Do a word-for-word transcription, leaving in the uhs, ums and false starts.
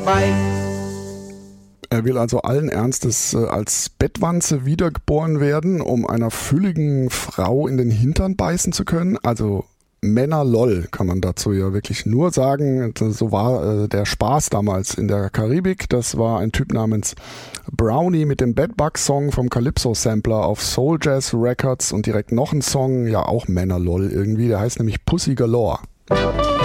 Bye. Er will also allen Ernstes äh, als Bettwanze wiedergeboren werden, um einer fülligen Frau in den Hintern beißen zu können. Also Männer lol kann man dazu ja wirklich nur sagen. So war äh, der Spaß damals in der Karibik. Das war ein Typ namens Brownie mit dem Bedbug-Song vom Calypso-Sampler auf Soul Jazz Records und direkt noch ein Song, ja auch Männer lol irgendwie, der heißt nämlich Pussy Galore.